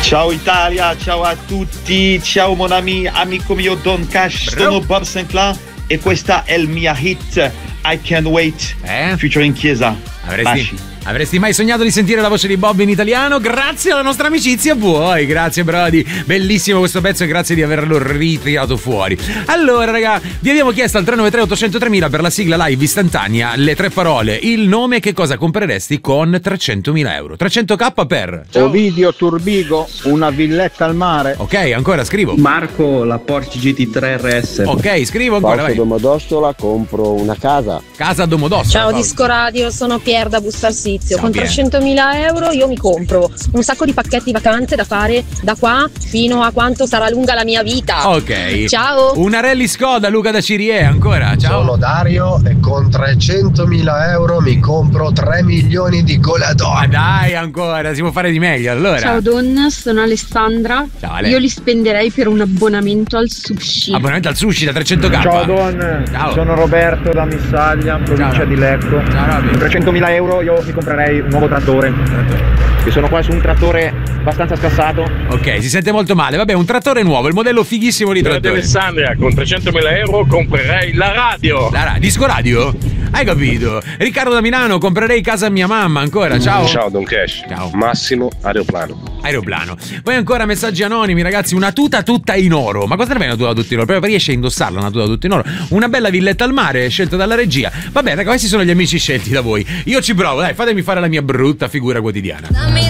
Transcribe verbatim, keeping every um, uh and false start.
Ciao Italia, ciao a tutti, ciao mon ami, amico mio Don Cash, Bro. sono Bob Sinclair e questa è il mia hit I Can't Wait, eh? featuring Chiesa. Avresti, Baci. avresti mai sognato di sentire la voce di Bob in italiano? Grazie alla nostra amicizia vuoi, grazie Brody, bellissimo questo pezzo e grazie di averlo ritirato fuori. Allora raga, vi abbiamo chiesto al tre nove tre otto zero zero tre mila per la sigla live istantanea le tre parole, il nome e che cosa compreresti con trecentomila euro. trecento k per Ovidio Turbigo, una villetta al mare. Ok, ancora scrivo. Marco, la Porsche G T tre R S. Ok, scrivo ancora. Palazzo Vai. Domodossola, compro una casa. Casa Domodossola. Ciao Paolo. Disco Radio, sono Pier da Bustarsizio. Ciao, Con Pier. trecentomila euro io mi compro un sacco di pacchetti vacanze da fare da qua fino a quanto sarà lunga la mia vita. Ok. Ciao. Una Rally Skoda, Luca da Cirie, ancora. Ciao. Sono Dario e con trecentomila euro mi compro tre milioni di Ma golador. dai, ancora, si può fare di meglio. Allora. Ciao Don, sono Alessandra. Ciao, Ale. Io li spenderei per un abbonamento al sushi. Abbonamento al sushi da trecento k. Ciao Don, Ciao. sono Roberto da Missaglia, provincia Ciao. di Lecco. Ciao, Roby. Con trecentomila euro io mi comprerei un nuovo trattore. Io sono qua su un trattore abbastanza scassato. Ok, si sente molto male. Vabbè, un trattore nuovo, il modello fighissimo di Ciao trattore. Alessandria, con trecentomila euro comprerei la radio. La ra- disco radio? Hai capito? Riccardo da Milano, comprerei casa a mia mamma ancora. Ciao. Ciao Don Cash. Ciao. Massimo, aeroplano. Aeroplano. Poi ancora messaggi anonimi, ragazzi. Una tuta tutta in oro. Ma cosa serve una tuta tutta in oro? Proprio riesce a indossarla una tuta tutta in oro. Una bella villetta al mare, scelta dalla regia. Vabbè, raga, questi sono gli amici scelti da voi. Io ci provo, dai, fatemi fare la mia brutta figura quotidiana. Dammi